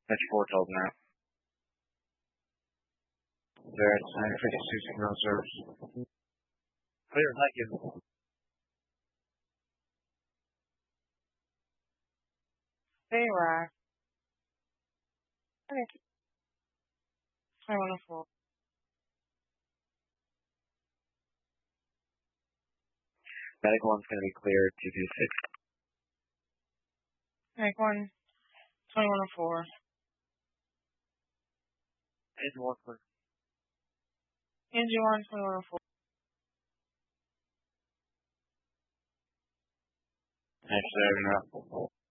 That's 4 told now. There's 956 in reserves. Clear, thank you. There you are. Okay. 2104. Medical one's going to be cleared 226. Medic 1, 2104. Engine 1 clear. Engine 1, 2104. Thanks,